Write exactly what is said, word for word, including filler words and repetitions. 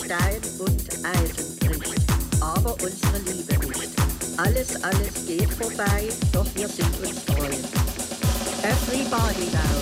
Stein und Eisen bricht, aber unsere Liebe nicht. Alles, alles geht vorbei, doch wir sind uns treu. Everybody now.